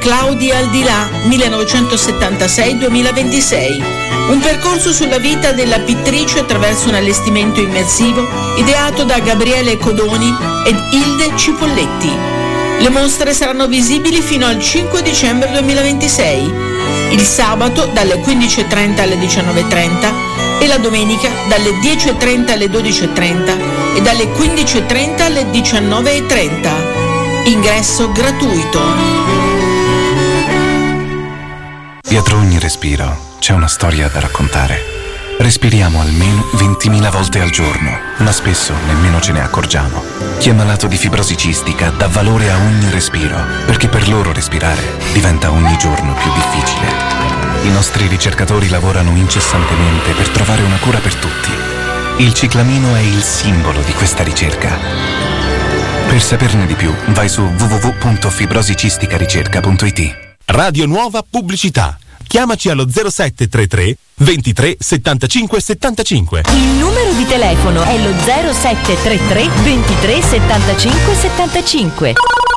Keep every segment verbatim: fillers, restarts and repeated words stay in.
Claudia al di là millenovecentosettantasei duemilaventisei. Un percorso sulla vita della pittrice attraverso un allestimento immersivo ideato da Gabriele Codoni ed Ilde Cipolletti. Le mostre saranno visibili fino al cinque dicembre duemilaventisei, il sabato dalle quindici e trenta alle diciannove e trenta e la domenica dalle dieci e trenta alle dodici e trenta e dalle quindici e trenta alle diciannove e trenta. Ingresso gratuito. Dietro ogni respiro c'è una storia da raccontare. Respiriamo almeno ventimila volte al giorno, ma spesso nemmeno ce ne accorgiamo. Chi è malato di fibrosi cistica dà valore a ogni respiro, perché per loro respirare diventa ogni giorno più difficile. I nostri ricercatori lavorano incessantemente per trovare una cura per tutti. Il ciclamino è il simbolo di questa ricerca. Per saperne di più, vai su w w w punto fibrosicisticaricerca punto i t. Radio Nuova Pubblicità. Chiamaci allo zero sette tre tre ventitré settantacinque settantacinque. Il numero di telefono è lo zero sette tre tre ventitré settantacinque settantacinque.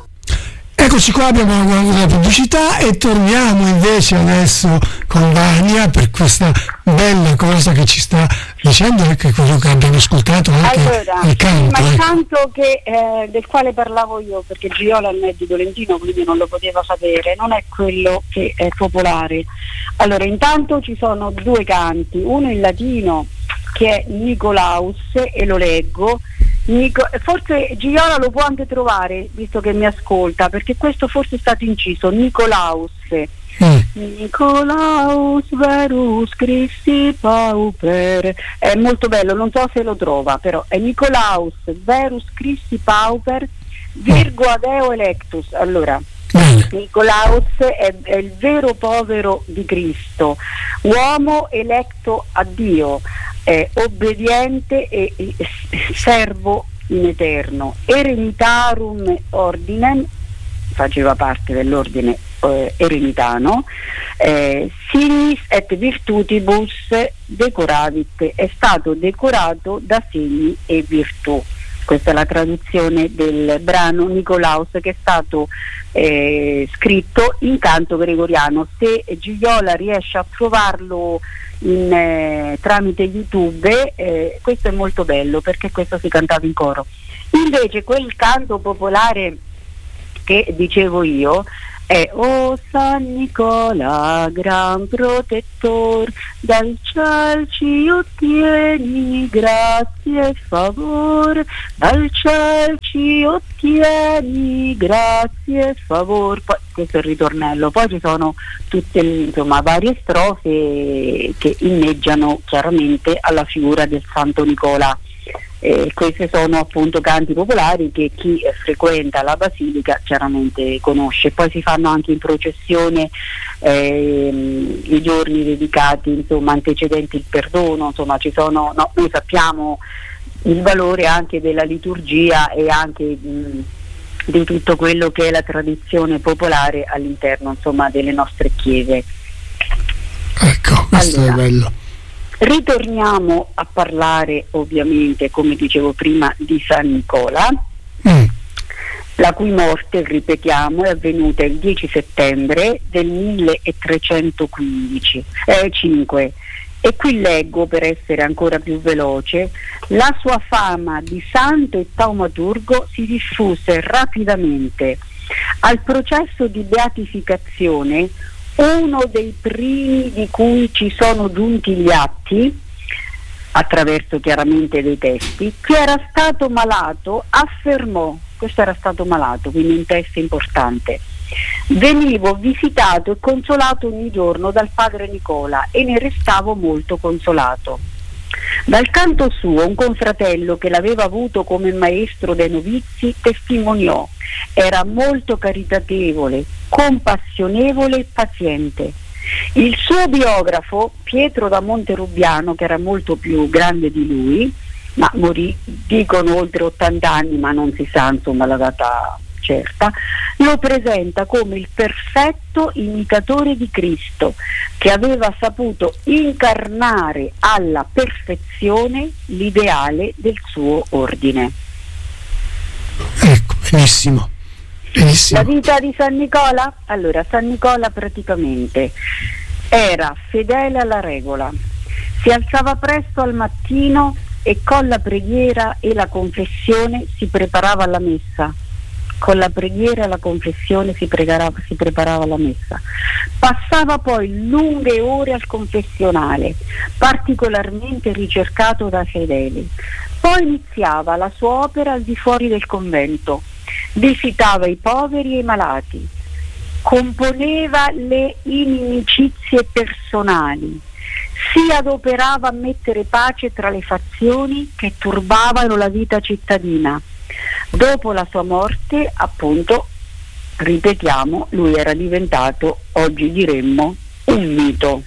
Eccoci qua, abbiamo la pubblicità e torniamo invece adesso con Vania per questa bella cosa che ci sta dicendo, anche quello che abbiamo ascoltato, anche allora, il canto. Ma il ecco. canto che, eh, del quale parlavo io, perché Giola non è di Tolentino, quindi non lo poteva sapere, non è quello che è popolare. Allora, intanto ci sono due canti, uno in latino che è Nicolaus, e lo leggo. Nico, forse Giola lo può anche trovare, visto che mi ascolta, perché questo forse è stato inciso, Nicolaus. Mm. Nicolaus verus Christi pauper. È molto bello, non so se lo trova, però è Nicolaus verus Christi pauper virgo adeo electus. Allora, mm. Nicolaus è, è il vero povero di Cristo, uomo eletto a Dio, è obbediente e, e servo in eterno, erenitarum ordinem, faceva parte dell'ordine eh, erenitano, eh, signis et virtutibus decoravit, è stato decorato da segni e virtù. Questa è la traduzione del brano Nicolaus, che è stato eh, scritto in canto gregoriano. Se Gigliola riesce a trovarlo in, eh, tramite YouTube, eh, questo è molto bello, perché questo si cantava in coro. Invece quel canto popolare che dicevo io è O San Nicola, gran protettor, dal ciel ci ottieni grazie e favor, dal ciel ci ottieni grazie e favor. Poi, questo è il ritornello, poi ci sono tutte, insomma, varie strofe che inneggiano chiaramente alla figura del Santo Nicola. Eh, questi sono appunto canti popolari che chi eh, frequenta la basilica chiaramente conosce. Poi si fanno anche in processione eh, i giorni dedicati, insomma, antecedenti il perdono, insomma ci sono, no, noi sappiamo il valore anche della liturgia e anche mh, di tutto quello che è la tradizione popolare all'interno, insomma, delle nostre chiese. Ecco, questo allora, è bello. Ritorniamo a parlare ovviamente, come dicevo prima, di San Nicola, mm. la cui morte, ripetiamo, è avvenuta il dieci settembre del milletrecentoquindici, eh, cinque. E qui leggo, per essere ancora più veloce: la sua fama di santo e taumaturgo si diffuse rapidamente. Al processo di beatificazione, uno dei primi di cui ci sono giunti gli atti, attraverso chiaramente dei testi, che era stato malato, affermò, questo era stato malato, quindi un testo importante: venivo visitato e consolato ogni giorno dal padre Nicola e ne restavo molto consolato. Dal canto suo, un confratello che l'aveva avuto come maestro dei novizi testimoniò: era molto caritatevole, compassionevole e paziente. Il suo biografo, Pietro da Monterubiano, che era molto più grande di lui, ma morì, dicono, oltre ottanta anni, ma non si sa, insomma, la data certa, lo presenta come il perfetto imitatore di Cristo, che aveva saputo incarnare alla perfezione l'ideale del suo ordine. Ecco, benissimo. Benissimo. La vita di San Nicola? Allora, San Nicola praticamente era fedele alla regola, si alzava presto al mattino e con la preghiera e la confessione si preparava alla messa. Con la preghiera e la confessione si, pregarava, si preparava alla messa. Passava poi lunghe ore al confessionale, particolarmente ricercato dai fedeli. Poi iniziava la sua opera al di fuori del convento, visitava i poveri e i malati, componeva le inimicizie personali, si adoperava a mettere pace tra le fazioni che turbavano la vita cittadina. Dopo la sua morte, appunto, ripetiamo, lui era diventato, oggi diremmo, un mito.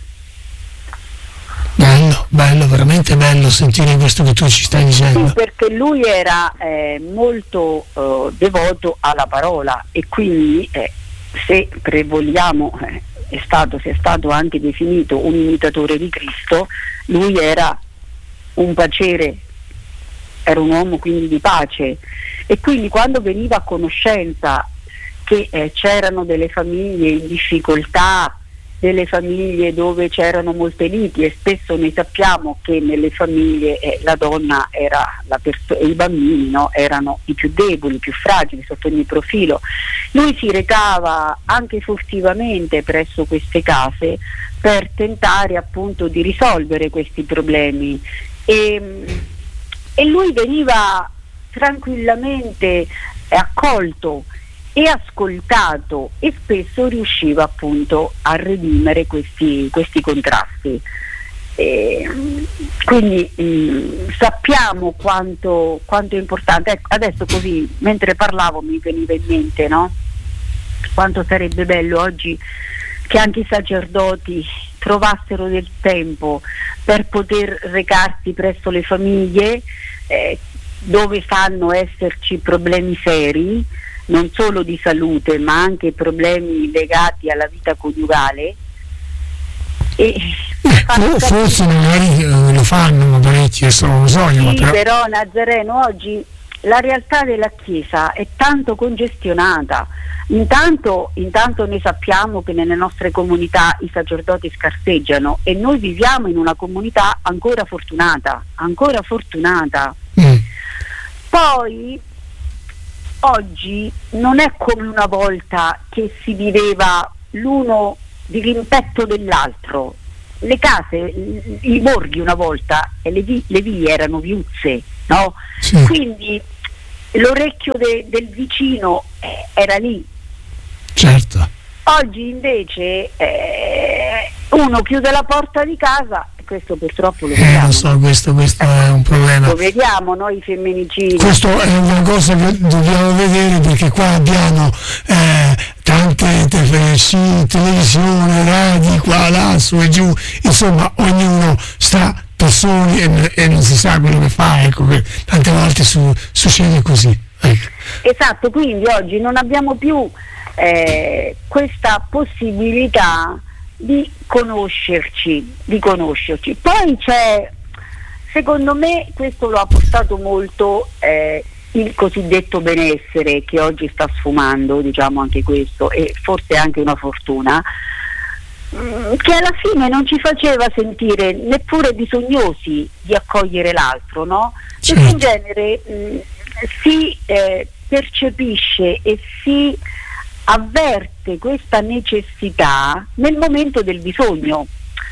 Bello, bello, veramente bello sentire questo che tu ci stai dicendo. Sì, perché lui era eh, molto eh, devoto alla parola e quindi eh, se vogliamo eh, è stato, se è stato anche definito un imitatore di Cristo, lui era un pacere, era un uomo quindi di pace, e quindi quando veniva a conoscenza che eh, c'erano delle famiglie in difficoltà, delle famiglie dove c'erano molte liti, e spesso noi sappiamo che nelle famiglie eh, la donna era la perso- e i bambini, no, erano i più deboli, i più fragili sotto ogni profilo. Lui si recava anche furtivamente presso queste case per tentare appunto di risolvere questi problemi, e, e lui veniva tranquillamente accolto e ascoltato, e spesso riusciva appunto a redimere questi, questi contrasti. E quindi mh, sappiamo quanto, quanto è importante. Ecco, adesso così mentre parlavo mi veniva in mente, no? Quanto sarebbe bello oggi che anche i sacerdoti trovassero del tempo per poter recarsi presso le famiglie eh, dove fanno esserci problemi seri, non solo di salute ma anche problemi legati alla vita coniugale, e eh, forse magari eh, lo fanno, ma parecchi adesso non lo so io, sì, però... però Nazareno, oggi la realtà della Chiesa è tanto congestionata. Intanto, intanto noi sappiamo che nelle nostre comunità i sacerdoti scarseggiano, e noi viviamo in una comunità ancora fortunata, ancora fortunata. Mm. Poi oggi non è come una volta che si viveva l'uno di rimpetto dell'altro. Le case, i borghi una volta, e le, vi, le vie erano viuzze, no? Sì. Quindi l'orecchio de, del vicino eh, era lì. Certo. Oggi invece eh, uno chiude la porta di casa, e questo purtroppo lo vediamo. Eh, lo so, questo, questo è un problema. Lo vediamo noi i femminicidi. Questo è una cosa che dobbiamo vedere, perché qua abbiamo eh, tante te- sì, televisione, radio, qua, là, su e giù, insomma ognuno sta per soli e, e non si sa quello che fa, ecco, che tante volte su, succede così. Ecco. Esatto, quindi oggi non abbiamo più eh, questa possibilità di conoscerci, di conoscerci. Poi c'è, secondo me, questo lo ha portato molto eh, il cosiddetto benessere che oggi sta sfumando, diciamo anche questo, e forse anche una fortuna, mh, che alla fine non ci faceva sentire neppure bisognosi di accogliere l'altro, no? Perché in genere mh, si eh, percepisce e si avverte questa necessità nel momento del bisogno,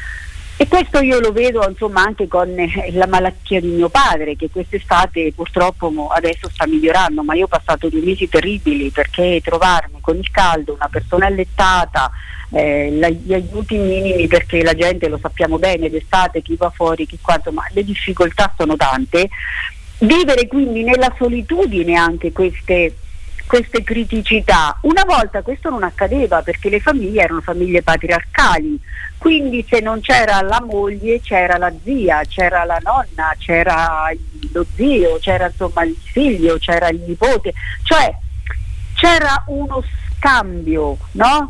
e questo io lo vedo insomma anche con la malattia di mio padre, che quest'estate purtroppo adesso sta migliorando, ma io ho passato due mesi terribili, perché trovarmi con il caldo, una persona allettata, eh, la, gli aiuti minimi, perché la gente, lo sappiamo bene, d'estate chi va fuori, chi qua, insomma le difficoltà sono tante. Vivere quindi nella solitudine anche queste queste criticità. Una volta questo non accadeva, perché le famiglie erano famiglie patriarcali, quindi se non c'era la moglie c'era la zia, c'era la nonna, c'era lo zio, c'era insomma il figlio, c'era il nipote, cioè c'era uno scambio, no?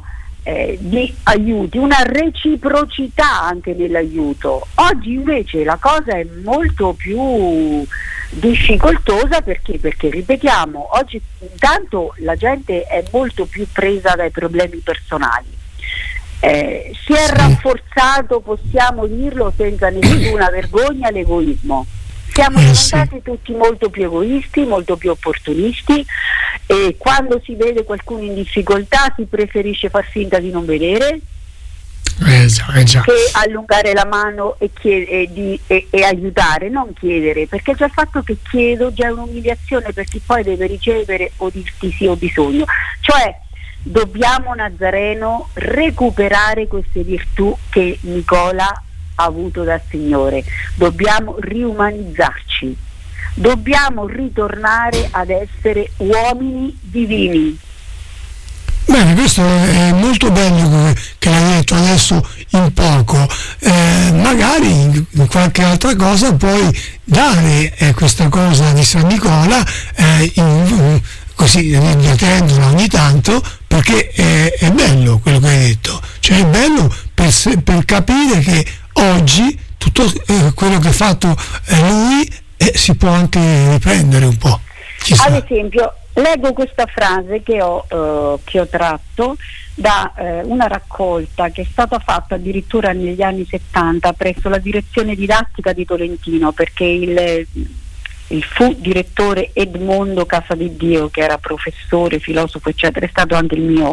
eh, di aiuti, una reciprocità anche nell'aiuto. Oggi invece la cosa è molto più difficoltosa perché, perché ripetiamo, oggi intanto la gente è molto più presa dai problemi personali. Eh, si è rafforzato, possiamo dirlo senza nessuna vergogna, l'egoismo. Siamo diventati tutti molto più egoisti, molto più opportunisti, e quando si vede qualcuno in difficoltà si preferisce far finta di non vedere eh già, eh già. che allungare la mano e, chied- e, di- e-, e aiutare, non chiedere, perché già il fatto che chiedo già è un'umiliazione per chi poi deve ricevere o dirti sì ho bisogno. Cioè dobbiamo, Nazareno, recuperare queste virtù che Nicola ha avuto dal Signore, dobbiamo riumanizzarci, dobbiamo ritornare ad essere uomini divini. Bene, questo è molto bello che l'hai detto adesso in poco, eh, magari in qualche altra cosa puoi dare eh, questa cosa di San Nicola, eh, in, così ripetendola ogni tanto, perché è, è bello quello che hai detto, cioè è bello per, se, per capire che oggi tutto eh, quello che ha fatto eh, lui eh, si può anche riprendere un po'. Ad esempio, leggo questa frase che ho, eh, che ho tratto da eh, una raccolta che è stata fatta addirittura negli anni settanta presso la direzione didattica di Tolentino, perché il, il fu direttore Edmondo Casabidio, che era professore, filosofo eccetera, è stato anche il mio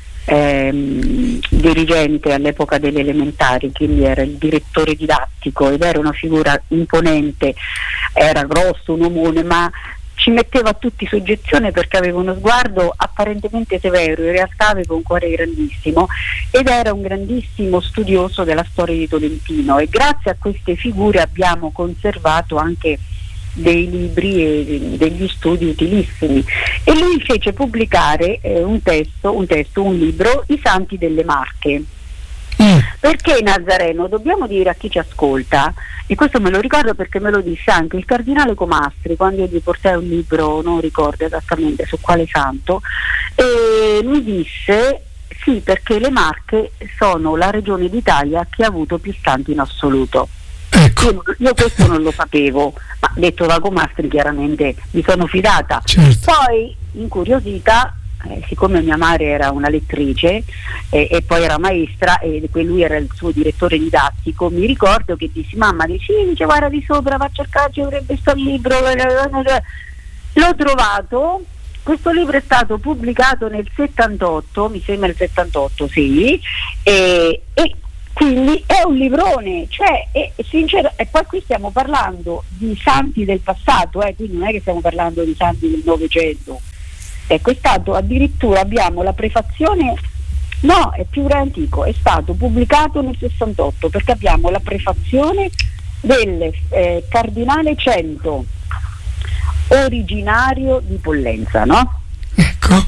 ehm, dirigente all'epoca delle elementari, quindi era il direttore didattico ed era una figura imponente, era grosso, un omone, ma ci metteva tutti soggezione perché aveva uno sguardo apparentemente severo, in realtà aveva un cuore grandissimo ed era un grandissimo studioso della storia di Tolentino, e grazie a queste figure abbiamo conservato anche dei libri e degli studi utilissimi, e lui fece pubblicare eh, un testo, un testo, un libro, I Santi delle Marche. Mm. Perché, Nazareno, dobbiamo dire a chi ci ascolta, e questo me lo ricordo perché me lo disse anche il cardinale Comastri quando io gli portai un libro, non ricordo esattamente su quale santo, e mi disse sì, perché le Marche sono la regione d'Italia che ha avuto più santi in assoluto. Ecco. Io, io questo non lo sapevo, ma detto da Comastri chiaramente mi sono fidata. Certo. Poi, incuriosita, Eh, siccome mia madre era una lettrice eh, e poi era maestra e lui era il suo direttore didattico, mi ricordo che dissi: mamma, dici, dice, guarda di sopra, va a cercare, ci dovrebbe sto libro. L'ho trovato, questo libro è stato pubblicato nel settantotto, mi sembra il settantotto, sì, e, e quindi è un librone, cioè è, è sincero, e poi qui stiamo parlando di santi del passato, eh, quindi non è che stiamo parlando di santi del Novecento. Ecco, è stato addirittura, abbiamo la prefazione, no, è più antico, è stato pubblicato nel sessantotto, perché abbiamo la prefazione del eh, cardinale Cento, originario di Pollenza, no? Ecco,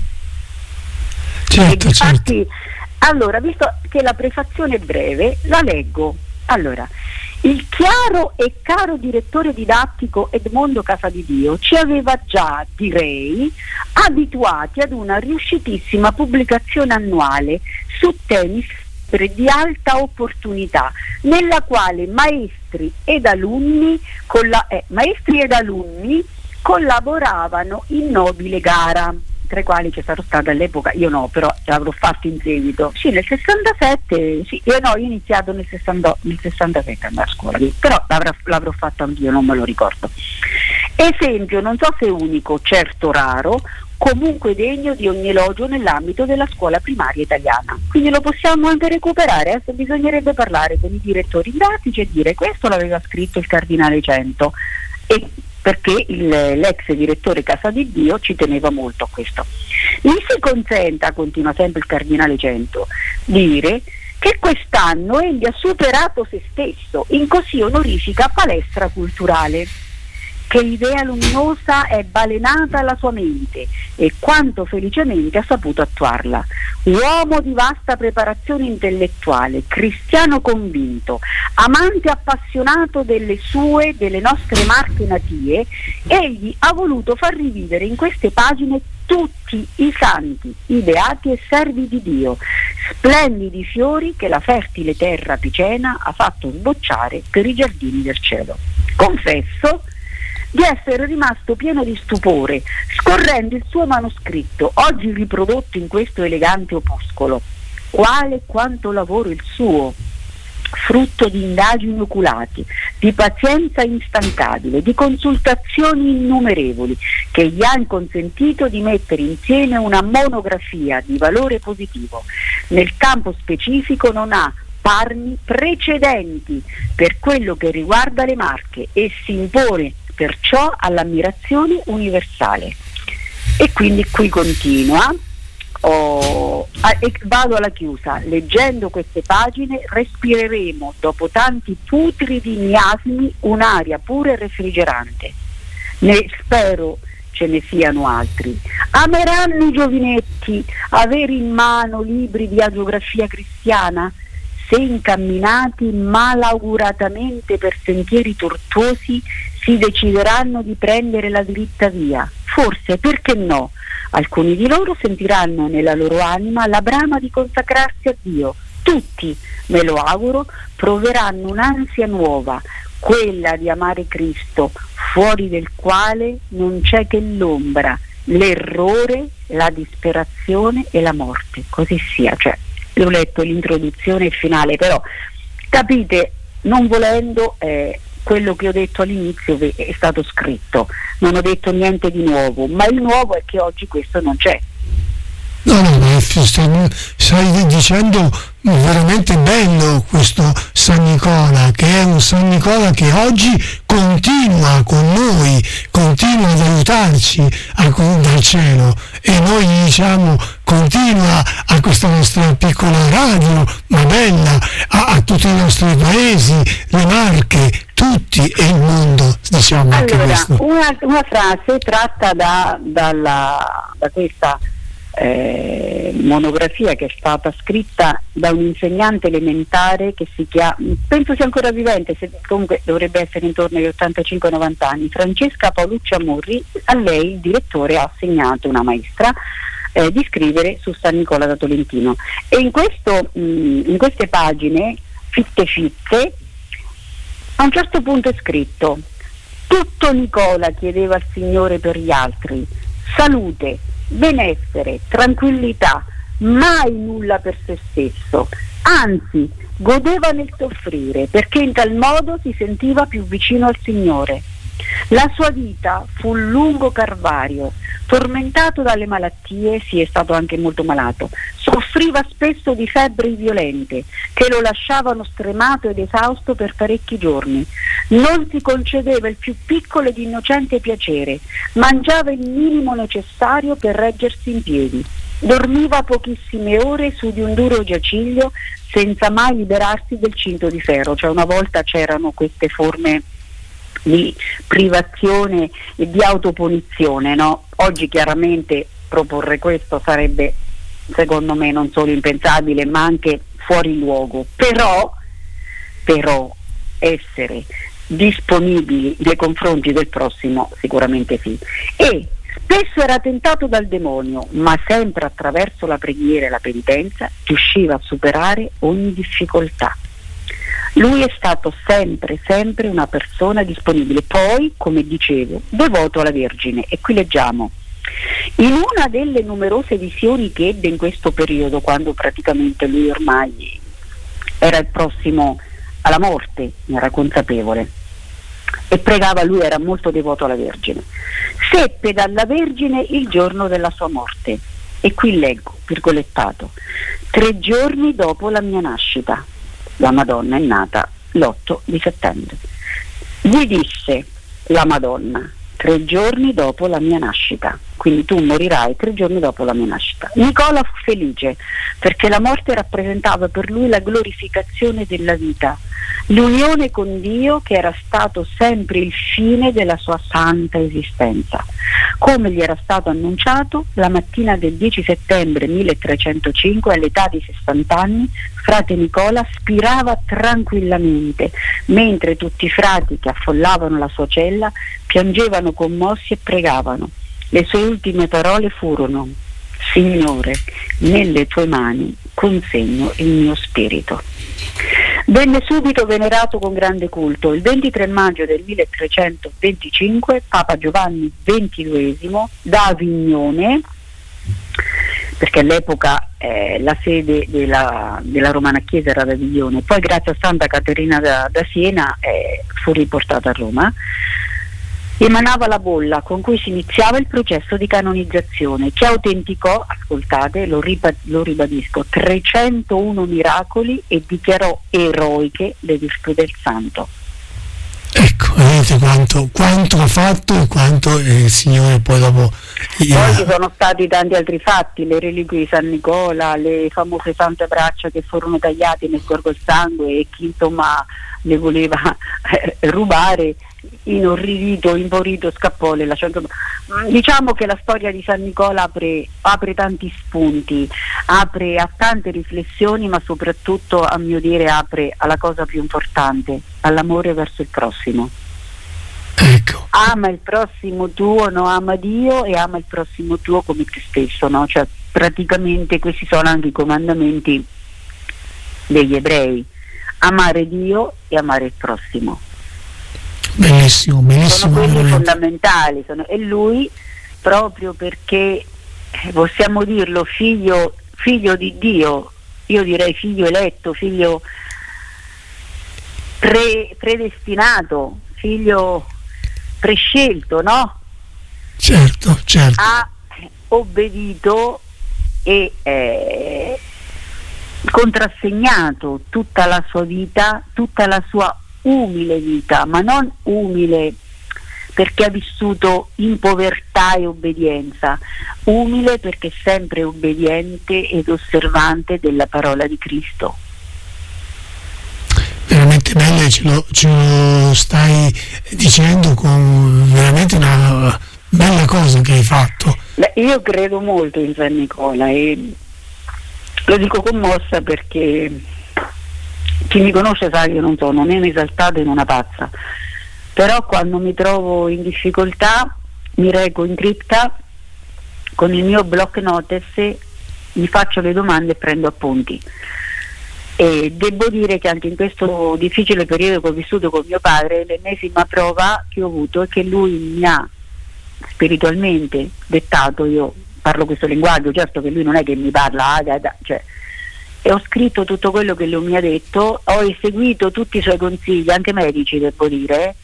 certo, infatti, certo. Allora, visto che la prefazione è breve, la leggo. Allora, il chiaro e caro direttore didattico Edmondo Casabidio ci aveva già, direi, abituati ad una riuscitissima pubblicazione annuale su temi di alta opportunità, nella quale maestri ed alunni, colla- eh, maestri ed alunni collaboravano in nobile gara, tra i quali c'è stato stato all'epoca, io no, però l'avrò fatto in seguito, sì, nel sessantasette, sì, io no, io ho iniziato nel, sessanta, nel sessantasette andare a scuola, però l'avrò, l'avrò fatto anch'io, non me lo ricordo. Esempio, non so se unico, certo raro, comunque degno di ogni elogio nell'ambito della scuola primaria italiana. Quindi lo possiamo anche recuperare, adesso bisognerebbe parlare con i direttori didattici e dire: questo l'aveva scritto il cardinale Cento, e perché il, l'ex direttore Casabidio ci teneva molto a questo. Mi si consenta, continua sempre il cardinale Cento, dire che quest'anno egli ha superato se stesso in così onorifica palestra culturale, che idea luminosa è balenata alla sua mente e quanto felicemente ha saputo attuarla. Uomo di vasta preparazione intellettuale, cristiano convinto, amante appassionato delle sue, delle nostre marche natie, egli ha voluto far rivivere in queste pagine tutti i santi, i beati e servi di Dio, splendidi fiori che la fertile terra picena ha fatto sbocciare per i giardini del cielo. Confesso di essere rimasto pieno di stupore scorrendo il suo manoscritto, oggi riprodotto in questo elegante opuscolo. Quale e quanto lavoro il suo, frutto di indagini oculati, di pazienza instancabile, di consultazioni innumerevoli, che gli hanno consentito di mettere insieme una monografia di valore positivo. Nel campo specifico non ha parni precedenti per quello che riguarda le Marche e si impone perciò all'ammirazione universale. E quindi qui continua. Oh, e vado alla chiusa. Leggendo queste pagine respireremo dopo tanti putridi miasmi un'aria pura e refrigerante. Ne spero ce ne siano altri. Ameranno i giovinetti avere in mano libri di agiografia cristiana? Se incamminati malauguratamente per sentieri tortuosi si decideranno di prendere la dritta via, forse, perché no, alcuni di loro sentiranno nella loro anima la brama di consacrarsi a Dio. Tutti, me lo auguro, proveranno un'ansia nuova, quella di amare Cristo, fuori del quale non c'è che l'ombra, l'errore, la disperazione e la morte. Così sia. Cioè, ho letto l'introduzione e il finale, però capite, non volendo, eh, quello che ho detto all'inizio è stato scritto, non ho detto niente di nuovo, ma il nuovo è che oggi questo non c'è. No, no, ma stai, stai dicendo veramente bello questo San Nicola, che è un San Nicola che oggi continua con noi, continua ad aiutarci a, dal cielo, e noi diciamo continua a questa nostra piccola radio, ma bella, a, a tutti i nostri paesi, le Marche, tutti e il mondo, diciamo. Anche allora, questo. Una, una frase tratta da, dalla, da questa Eh, monografia che è stata scritta da un insegnante elementare che si chiama, penso sia ancora vivente, se, comunque dovrebbe essere intorno agli ottantacinque novanta anni, Francesca Paolucci Amorri. A lei il direttore ha assegnato, una maestra, eh, di scrivere su San Nicola da Tolentino, e in, questo, mh, in queste pagine fitte fitte a un certo punto è scritto: tutto Nicola chiedeva al Signore per gli altri, salute, benessere, tranquillità, mai nulla per se stesso, anzi godeva nel soffrire perché in tal modo si sentiva più vicino al Signore. La sua vita fu un lungo calvario, tormentato dalle malattie, si è stato anche molto malato, soffriva spesso di febbri violente che lo lasciavano stremato ed esausto per parecchi giorni. Non si concedeva il più piccolo ed innocente piacere, mangiava il minimo necessario per reggersi in piedi, dormiva pochissime ore su di un duro giaciglio senza mai liberarsi del cinto di ferro. Cioè, una volta c'erano queste forme di privazione e di autopunizione, no? Oggi chiaramente proporre questo sarebbe, secondo me, non solo impensabile ma anche fuori luogo, però però essere disponibili nei confronti del prossimo sicuramente sì. E spesso era tentato dal demonio, ma sempre attraverso la preghiera e la penitenza riusciva a superare ogni difficoltà. Lui è stato sempre, sempre una persona disponibile. Poi, come dicevo, devoto alla Vergine. E qui leggiamo: in una delle numerose visioni che ebbe in questo periodo, quando praticamente lui ormai era il prossimo alla morte, era consapevole e pregava, lui era molto devoto alla Vergine, seppe dalla Vergine il giorno della sua morte. E qui leggo, virgolettato: tre giorni dopo la mia nascita. La Madonna è nata l'otto di settembre. Gli disse la Madonna: tre giorni dopo la mia nascita, quindi tu morirai tre giorni dopo la mia nascita. Nicola fu felice perché la morte rappresentava per lui la glorificazione della vita, l'unione con Dio che era stato sempre il fine della sua santa esistenza. Come gli era stato annunciato, la mattina del dieci settembre milletrecentocinque, all'età di sessanta anni, frate Nicola spirava tranquillamente, mentre tutti i frati che affollavano la sua cella piangevano commossi e pregavano. Le sue ultime parole furono: Signore, nelle tue mani consegno il mio spirito. Venne subito venerato con grande culto. Il ventitré maggio del milletrecentoventicinque Papa Giovanni ventiduesimo da Avignone, perché all'epoca eh, la sede della, della Romana Chiesa era ad Avignone, poi grazie a Santa Caterina da, da Siena eh, fu riportata a Roma, emanava la bolla con cui si iniziava il processo di canonizzazione, che autenticò, ascoltate, lo, ripa- lo ribadisco, trecentouno miracoli e dichiarò eroiche le virtù del santo. Ecco, vedete quanto, quanto ha fatto e quanto il Signore poi dopo... Poi ci sono stati tanti altri fatti, le reliquie di San Nicola, le famose sante braccia che furono tagliate nel corpo il sangue e chi insomma le voleva eh, rubare, inorridito, impaurito, scappò. Le lasciò. Diciamo che la storia di San Nicola apre, apre tanti spunti, apre a tante riflessioni, ma soprattutto, a mio dire, apre alla cosa più importante, all'amore verso il prossimo. Ecco. Ama il prossimo tuo, no? Ama Dio e ama il prossimo tuo come te stesso, no? Cioè, praticamente questi sono anche i comandamenti degli ebrei: amare Dio e amare il prossimo. Bellissimo, bellissimo. Sono quelli fondamentali, sono, e lui, proprio perché possiamo dirlo figlio, figlio di Dio, io direi figlio eletto, figlio pre, predestinato, figlio prescelto, no? Certo, certo. Ha obbedito e eh, contrassegnato tutta la sua vita, tutta la sua umile vita, ma non umile perché ha vissuto in povertà e obbedienza, umile perché è sempre obbediente ed osservante della parola di Cristo. Veramente bello, ce lo, ce lo stai dicendo con veramente una bella cosa che hai fatto. Beh, io credo molto in San Nicola e lo dico commossa perché chi mi conosce sa che io non sono né un'esaltata né una pazza, però quando mi trovo in difficoltà mi reco in cripta con il mio block notice, mi faccio le domande e prendo appunti. E devo dire che anche in questo difficile periodo che ho vissuto con mio padre, l'ennesima prova che ho avuto è che lui mi ha spiritualmente dettato, io parlo questo linguaggio, certo che lui non è che mi parla ah, da, da, cioè, e ho scritto tutto quello che lui mi ha detto, ho eseguito tutti i suoi consigli, anche medici devo dire,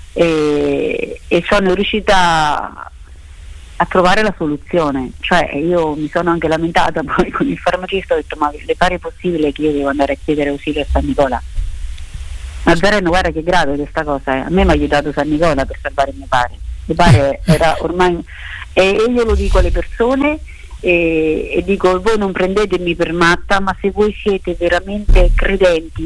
e, e sono riuscita a trovare la soluzione. Cioè io mi sono anche lamentata poi con il farmacista, ho detto ma le pare possibile che io devo andare a chiedere ausilio a San Nicola? Ma Zareno, guarda che grave questa cosa, eh. A me mi ha aiutato San Nicola per salvare mio padre, mio padre era ormai, e io lo dico alle persone e, e dico: voi non prendetemi per matta, ma se voi siete veramente credenti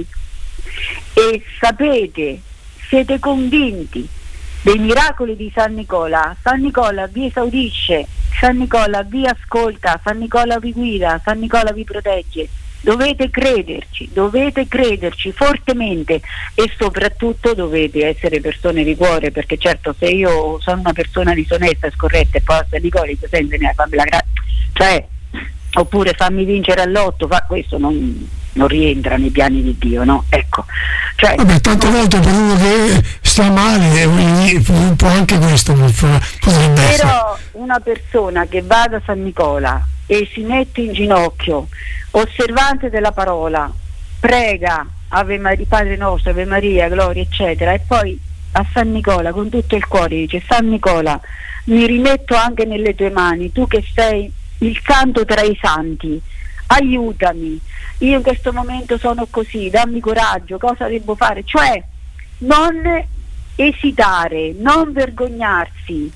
e sapete, siete convinti dei miracoli di San Nicola, San Nicola vi esaudisce, San Nicola vi ascolta, San Nicola vi guida, San Nicola vi protegge. Dovete crederci, dovete crederci fortemente e soprattutto dovete essere persone di cuore, perché certo se io sono una persona disonesta e scorretta e poi a San Nicola dico sempre fammi la grazia, cioè, oppure fammi vincere all'otto, fa, questo non, non rientra nei piani di Dio, no? Ecco. Cioè, vabbè, tante volte per uno che sta male un po' anche questo potrebbe essere. Però una persona che va da San Nicola e si mette in ginocchio, osservante della parola, prega Ave Maria, Padre nostro, Ave Maria, gloria eccetera, e poi a San Nicola con tutto il cuore dice: San Nicola, mi rimetto anche nelle tue mani, tu che sei il santo tra i santi, aiutami, io in questo momento sono così, dammi coraggio, cosa devo fare? Cioè non esitare, non vergognarsi,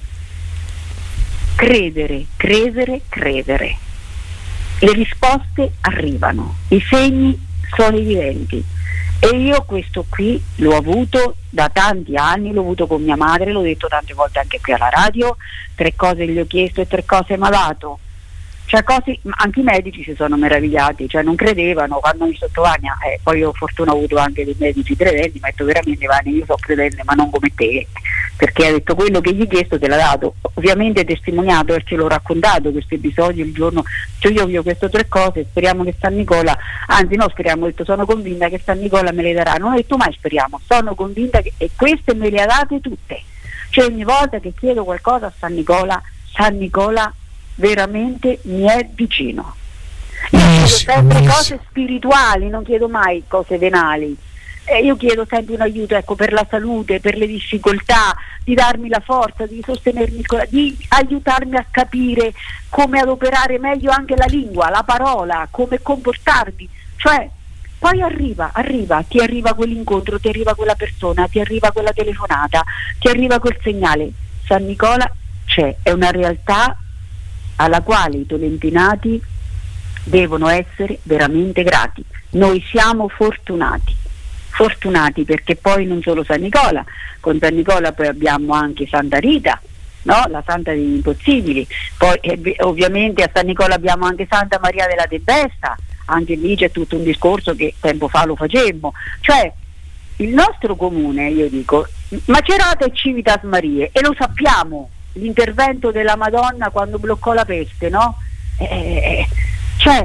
credere, credere, credere. Le risposte arrivano, i segni sono evidenti E io questo qui l'ho avuto da tanti anni, l'ho avuto con mia madre, l'ho detto tante volte anche qui alla radio, tre cose gli ho chiesto e tre cose mi ha dato. Cioè cose, anche i medici si sono meravigliati, cioè non credevano quando mi sotto Vania, eh, poi io ho fortuna avuto anche dei medici credenti, ma ho detto veramente Vania, io sono credente ma non come te, perché ha detto quello che gli hai chiesto te l'ha dato, ovviamente testimoniato e ce l'ho raccontato questo episodio il giorno, cioè io vi ho chiesto tre cose, speriamo che San Nicola, anzi no speriamo, ho detto sono convinta che San Nicola me le darà, non ho detto mai speriamo, sono convinta che, e queste me le ha date tutte, cioè ogni volta che chiedo qualcosa a San Nicola, San Nicola veramente mi è vicino. Io chiedo sempre cose spirituali, non chiedo mai cose venali. Eh, io chiedo sempre un aiuto, ecco, per la salute, per le difficoltà, di darmi la forza, di sostenermi, di aiutarmi a capire come adoperare meglio anche la lingua, la parola, come comportarmi. Cioè, poi arriva, arriva, ti arriva quell'incontro, ti arriva quella persona, ti arriva quella telefonata, ti arriva quel segnale. San Nicola c'è, è una realtà alla quale i tolentinati devono essere veramente grati. Noi siamo fortunati, fortunati perché poi non solo San Nicola, con San Nicola poi abbiamo anche Santa Rita, no? La Santa degli Impossibili, poi eh, ovviamente a San Nicola abbiamo anche Santa Maria della Tempesta, anche lì c'è tutto un discorso che tempo fa lo facemmo, cioè il nostro comune, io dico, Macerata e Civitas Marie, e lo sappiamo, l'intervento della Madonna quando bloccò la peste, no? Eh, cioè,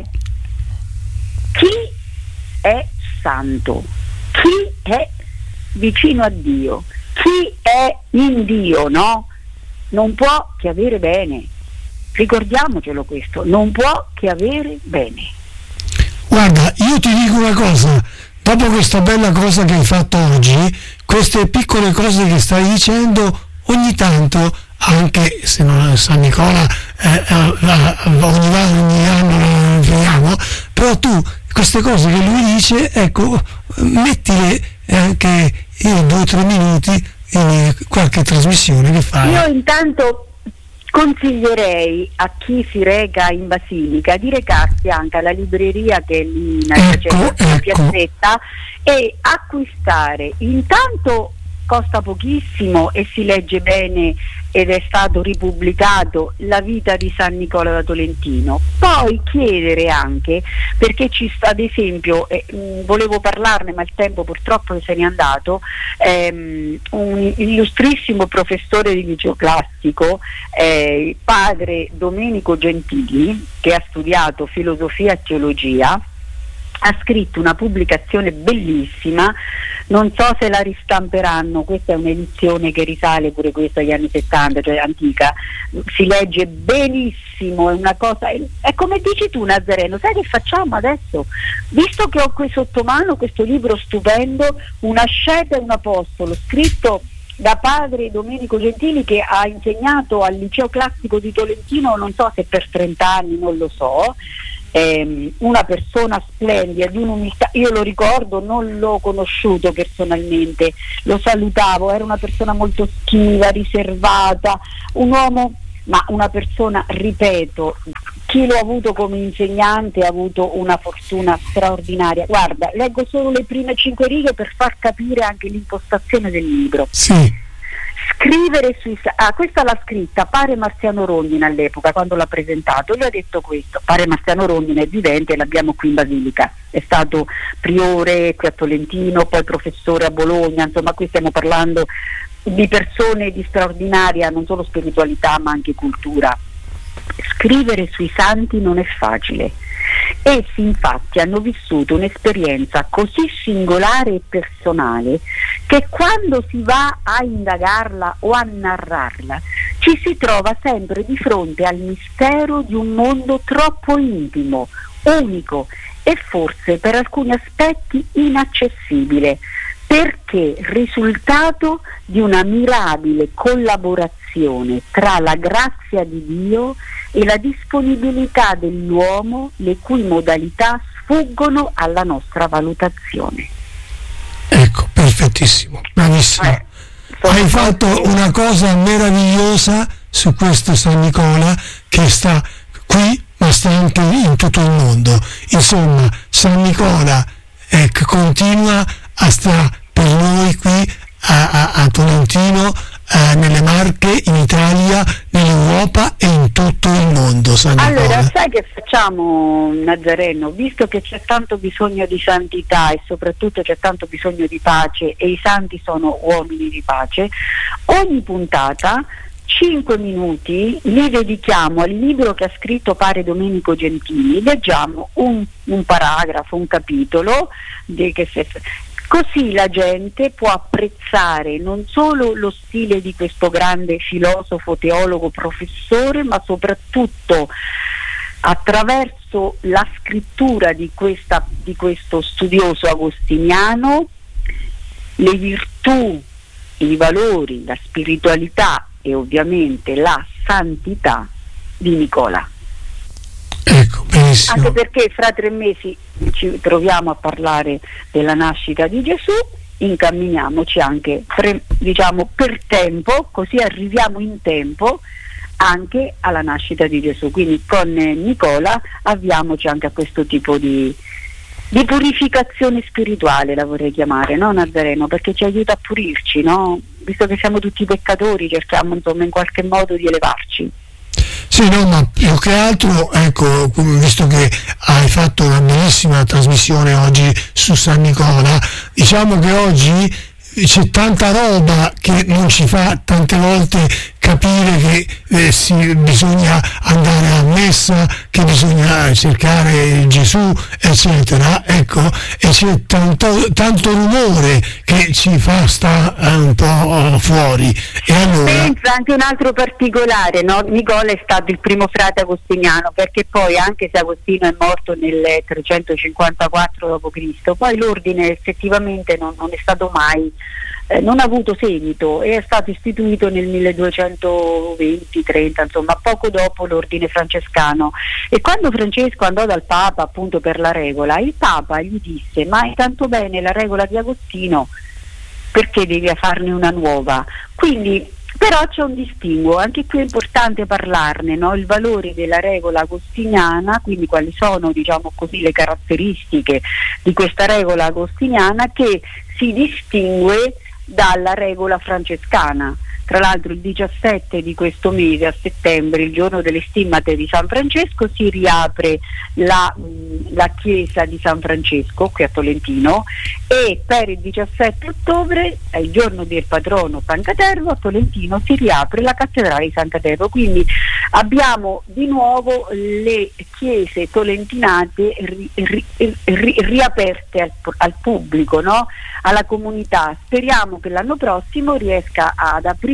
chi è santo, chi è vicino a Dio, chi è in Dio, no? Non può che avere bene, ricordiamocelo questo, non può che avere bene. Guarda, io ti dico una cosa, dopo questa bella cosa che hai fatto oggi, queste piccole cose che stai dicendo, ogni tanto, anche se non San Nicola eh, eh, ogni, ogni anno lo vediamo, però tu queste cose che lui dice, ecco, mettile anche in due o tre minuti in qualche trasmissione che fai. Io intanto consiglierei a chi si reca in Basilica di recarsi anche alla libreria che è lì in ecco, ecco. piazzetta e acquistare, intanto costa pochissimo e si legge bene ed è stato ripubblicato, La vita di San Nicola da Tolentino. Poi chiedere anche, perché ci sta ad esempio, eh, mh, volevo parlarne ma il tempo purtroppo se n'è andato, ehm, un illustrissimo professore di liceo classico, eh, il padre Domenico Gentili, che ha studiato filosofia e teologia, ha scritto una pubblicazione bellissima, non so se la ristamperanno, questa è un'edizione che risale pure questa agli anni settanta, cioè antica, si legge benissimo, è una cosa, è come dici tu Nazareno, sai che facciamo adesso? Visto che ho qui sotto mano questo libro stupendo, Una asceta e un apostolo, scritto da padre Domenico Gentili, che ha insegnato al liceo classico di Tolentino, non so se per trenta anni, non lo so, ehm, una persona splendida, di un'umiltà, io lo ricordo, non l'ho conosciuto personalmente, lo salutavo, era una persona molto schiva, riservata, un uomo, ma una persona, ripeto, chi l'ho avuto come insegnante ha avuto una fortuna straordinaria. Guarda, leggo solo le prime cinque righe per far capire anche l'impostazione del libro. Sì. Scrivere sui... Ah, questa l'ha scritta Pare Marziano Rondine all'epoca, quando l'ha presentato. Lui ha detto questo, Pare Marziano Rondine è vivente, l'abbiamo qui in Basilica, è stato priore qui a Tolentino, poi professore a Bologna, insomma qui stiamo parlando di persone di straordinaria non solo spiritualità ma anche cultura. Scrivere sui santi non è facile. Essi infatti hanno vissuto un'esperienza così singolare e personale che quando si va a indagarla o a narrarla ci si trova sempre di fronte al mistero di un mondo troppo intimo, unico e forse per alcuni aspetti inaccessibile, perché risultato di una mirabile collaborazione tra la grazia di Dio e la disponibilità dell'uomo, le cui modalità sfuggono alla nostra valutazione. Ecco, perfettissimo, bravissimo. Eh, Hai fatto una cosa meravigliosa su questo San Nicola che sta qui ma sta anche in tutto il mondo. Insomma, San Nicola ecco, continua sta per noi qui a, a, a Tolentino, eh, nelle Marche, in Italia, nell'Europa e in tutto il mondo. San Nicola. Allora, sai che facciamo, Nazareno? Visto che c'è tanto bisogno di santità e soprattutto c'è tanto bisogno di pace, e i santi sono uomini di pace, ogni puntata cinque minuti li dedichiamo al libro che ha scritto pare Domenico Gentili. Leggiamo un, un paragrafo, un capitolo di, che se, così la gente può apprezzare non solo lo stile di questo grande filosofo, teologo, professore, ma soprattutto attraverso la scrittura di, questa, di questo studioso agostiniano le virtù, i valori, la spiritualità e ovviamente la santità di Nicola. Ecco, benissimo. Anche perché fra tre mesi ci troviamo a parlare della nascita di Gesù, incamminiamoci anche pre, diciamo per tempo, così arriviamo in tempo anche alla nascita di Gesù. Quindi con Nicola avviamoci anche a questo tipo di, di purificazione spirituale, la vorrei chiamare, no Nazareno? Perché ci aiuta a pulirci, no? Visto che siamo tutti peccatori, cerchiamo insomma in qualche modo di elevarci. Sì, no, ma più che altro, ecco, visto che hai fatto una bellissima trasmissione oggi su San Nicola, diciamo che oggi c'è tanta roba che non ci fa tante volte capire che eh, si, bisogna andare a messa, che bisogna cercare Gesù, eccetera, ecco, e c'è tanto, tanto rumore che ci fa sta eh, un po' fuori. E allora... Pensa anche un altro particolare, no? Nicola è stato il primo frate agostiniano, perché poi anche se Agostino è morto nel trecentocinquantaquattro dopo Cristo, poi l'ordine effettivamente non, non è stato mai Eh, non ha avuto seguito e è stato istituito nel milleduecentoventi trenta, insomma poco dopo l'ordine francescano. E quando Francesco andò dal Papa appunto per la regola, il Papa gli disse: ma è tanto bene la regola di Agostino, perché devi farne una nuova? Quindi però c'è un distinguo, anche qui è importante parlarne, no? Il valore della regola agostiniana, quindi quali sono, diciamo così, le caratteristiche di questa regola agostiniana che si distingue dalla regola francescana. Tra l'altro il diciassette di questo mese, a settembre, il giorno delle stimmate di San Francesco, si riapre la, la chiesa di San Francesco qui a Tolentino, e per il diciassette ottobre, è il giorno del patrono San Catervo, a Tolentino si riapre la cattedrale di San Catervo. Quindi abbiamo di nuovo le chiese tolentinate ri, ri, ri, riaperte al, al pubblico, no? Alla comunità. Speriamo che l'anno prossimo riesca ad aprire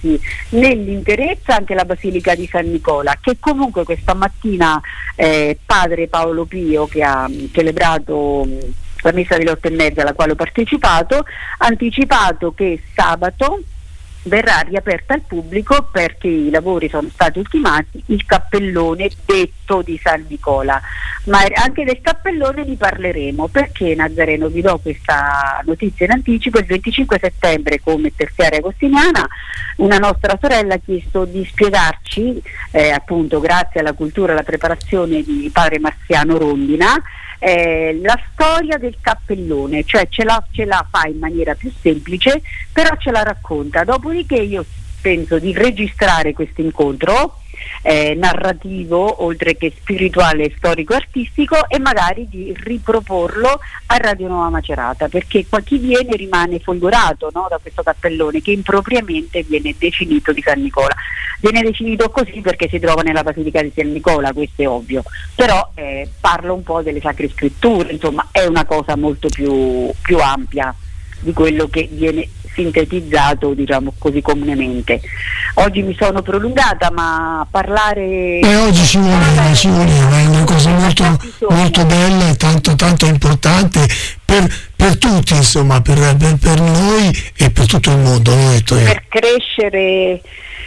nell'interezza anche la Basilica di San Nicola, che comunque questa mattina eh, padre Paolo Pio, che ha mh, celebrato mh, la messa delle otto e mezza alla quale ho partecipato, ha anticipato che sabato verrà riaperta al pubblico perché i lavori sono stati ultimati, il cappellone detto di San Nicola. Ma anche del cappellone ne parleremo, perché Nazareno, vi do questa notizia in anticipo: il venticinque settembre, come terziaria agostiniana, una nostra sorella ha chiesto di spiegarci, eh, appunto grazie alla cultura e alla preparazione di padre Marziano Rondina, Eh, la storia del cappellone, cioè ce la, ce la fa in maniera più semplice, però ce la racconta. Dopodiché io penso di registrare questo incontro eh, narrativo, oltre che spirituale, storico-artistico, e magari di riproporlo a Radio Nuova Macerata, perché qua chi viene rimane folgorato, no, da questo cappellone che impropriamente viene definito di San Nicola. Viene definito così perché si trova nella Basilica di San Nicola, questo è ovvio, però eh, parla un po' delle Sacre Scritture, insomma è una cosa molto più, più ampia di quello che viene sintetizzato, diciamo così, comunemente. Oggi mi sono prolungata, ma parlare... E oggi ci voleva, ci voleva, è una cosa molto, molto bella e tanto, tanto importante per, per tutti, insomma, per, per, per noi e per tutto il mondo. Ho detto, eh. Per crescere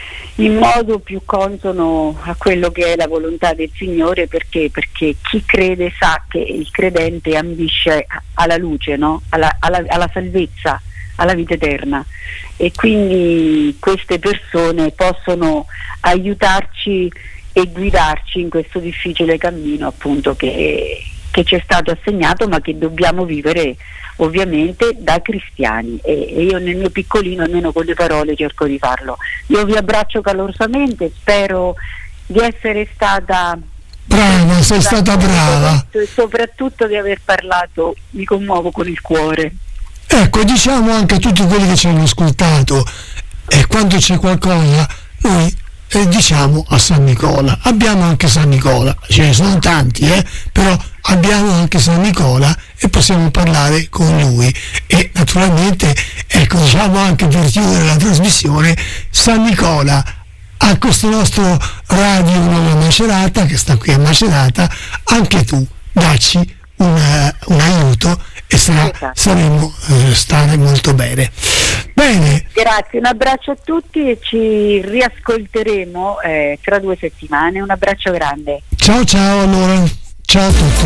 in modo più consono a quello che è la volontà del Signore, perché perché chi crede sa che il credente ambisce alla luce, no? alla, alla, alla salvezza, alla vita eterna, e quindi queste persone possono aiutarci e guidarci in questo difficile cammino, appunto, che, che ci è stato assegnato, ma che dobbiamo vivere ovviamente da cristiani, e, e io nel mio piccolino almeno con le parole cerco di farlo. Io vi abbraccio calorosamente, spero di essere stata brava, sei stata brava, e soprattutto di aver parlato, mi commuovo con il cuore. Ecco, diciamo anche a tutti quelli che ci hanno ascoltato, e quando c'è qualcosa noi eh, diciamo a San Nicola, abbiamo anche San Nicola, ce ne sono tanti, eh, però abbiamo anche San Nicola e possiamo parlare con lui. E naturalmente, ecco, diciamo anche per chiudere la trasmissione, San Nicola a questo nostro Radio Nuova Macerata, che sta qui a Macerata, anche tu dacci un, un aiuto e sarà, esatto. saremo eh, stare molto bene. Bene. Grazie, un abbraccio a tutti e ci riascolteremo eh, tra due settimane. Un abbraccio grande. Ciao ciao allora, ciao a tutti.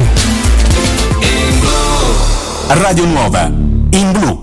Radio Nuova in blu.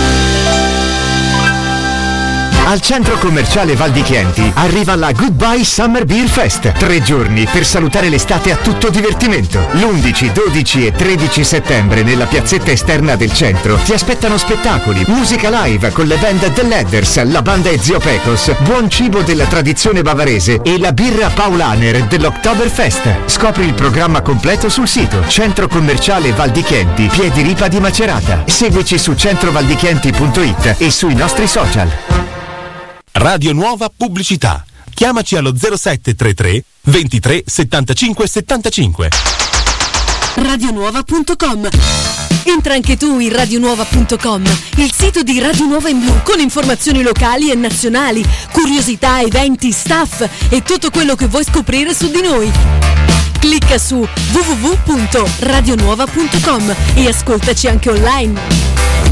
Al centro commerciale Val di Chienti arriva la Goodbye Summer Beer Fest. Tre giorni per salutare l'estate a tutto divertimento. l'undici, dodici e tredici settembre nella piazzetta esterna del centro ti aspettano spettacoli, musica live con le band The Ladders, la banda Ezio Pecos, buon cibo della tradizione bavarese e la birra Paulaner dell'Oktoberfest. Scopri il programma completo sul sito Centro Commerciale Val di Chienti, Piedi Ripa di Macerata. Seguici su centrovaldichienti punto it e sui nostri social. Radio Nuova Pubblicità. Chiamaci allo zero sette tre tre ventitré settantacinque settantacinque. radionuova punto com. Entra anche tu in radionuova punto com, il sito di Radio Nuova in blu, con informazioni locali e nazionali, curiosità, eventi, staff e tutto quello che vuoi scoprire su di noi. Clicca su w w w punto radionuova punto com e ascoltaci anche online.